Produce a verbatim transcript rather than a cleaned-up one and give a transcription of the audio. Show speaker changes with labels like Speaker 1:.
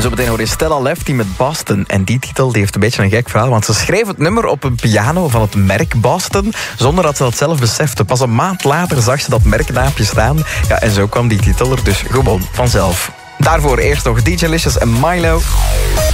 Speaker 1: Zometeen hoor je Stella Lefty met Boston. En die titel die heeft een beetje een gek verhaal, want ze schreef het nummer op een piano van het merk Boston, zonder dat ze dat zelf besefte. Pas een maand later zag ze dat merknaampje staan. Ja, en zo kwam die titel er dus gewoon vanzelf. Daarvoor eerst nog D J Licious en Milo.